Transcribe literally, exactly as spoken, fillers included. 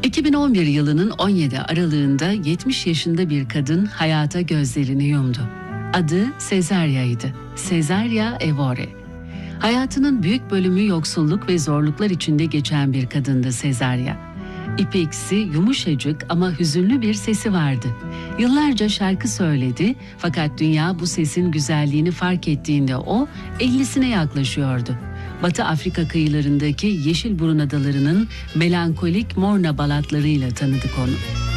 iki bin on bir yılının on yedi Aralığında yetmiş yaşında bir kadın hayata gözlerini yumdu. Adı Cesarya'ydı. Cesarya Évore. Hayatının büyük bölümü yoksulluk ve zorluklar içinde geçen bir kadındı Cesarya. İpeksi, yumuşacık ama hüzünlü bir sesi vardı. Yıllarca şarkı söyledi fakat dünya bu sesin güzelliğini fark ettiğinde o ellisine yaklaşıyordu. Batı Afrika kıyılarındaki Yeşilburun adalarının melankolik Morna balatlarıyla tanıdık onu.